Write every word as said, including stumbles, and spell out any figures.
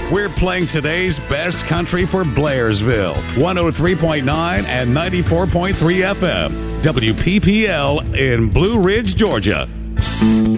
We're playing today's best country for Blairsville. one oh three point nine and ninety-four point three F M. W P P L in Blue Ridge, Georgia.